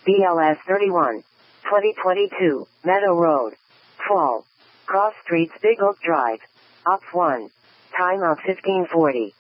BLS 31. 2022, Meadow Road. Fall. Cross Streets, Big Oak Drive. Op 1. Time of 1540.